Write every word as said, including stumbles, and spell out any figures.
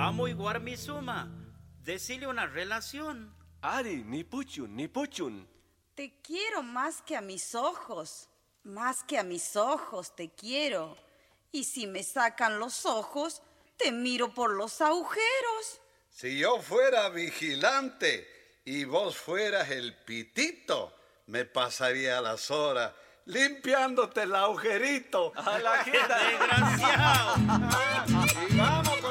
Vamos igual mi suma. Decile una relación. Ari, ni puchun, ni puchun. Te quiero más que a mis ojos. Más que a mis ojos te quiero. Y si me sacan los ojos, te miro por los agujeros. Si yo fuera vigilante y vos fueras el pitito, me pasaría las horas limpiándote el agujerito. A la quita. Desgraciado. Y vamos con